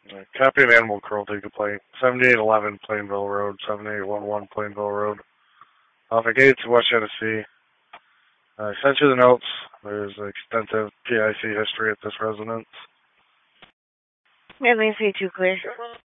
Copy of animal cruelty complaint. 7811 Plainville Road, 7811 Plainville Road. Alpha Gates, West Genesee. I sent you the notes. There's extensive PIC history at this residence. Let me see too, clear.